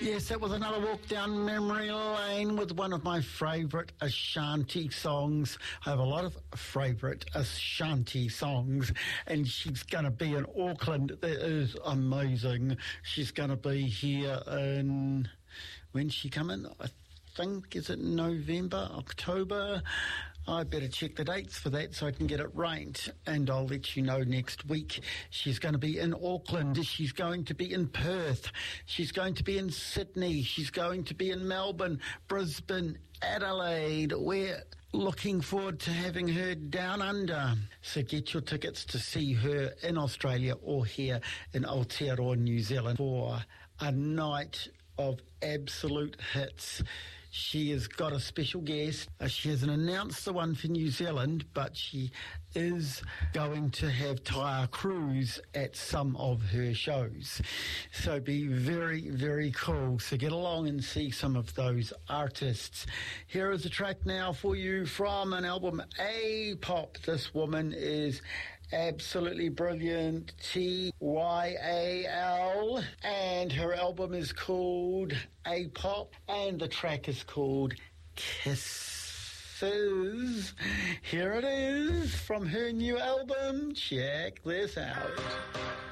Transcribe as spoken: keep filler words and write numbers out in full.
Yes, that was another walk down memory lane with one of my favourite Ashanti songs. I have a lot of favourite Ashanti songs, and she's going to be in Auckland. That is amazing. She's going to be here in... When's she coming? I think, is it November, October? I better check the dates for that so I can get it right, and I'll let you know next week. She's going to be in Auckland. She's going to be in Perth. She's going to be in Sydney. She's going to be in Melbourne, Brisbane, Adelaide. We're looking forward to having her down under. So get your tickets to see her in Australia or here in Aotearoa, New Zealand, for a night of absolute hits. She has got a special guest. Uh, she hasn't announced the one for New Zealand, but she is going to have Tyre Cruz at some of her shows. So be very, very cool. So get along and see some of those artists. Here is a track now for you from an album, A-Pop. This woman is absolutely brilliant, T Y A L, and her album is called A-Pop, and the track is called Kisses. Here it is from her new album. Check this out.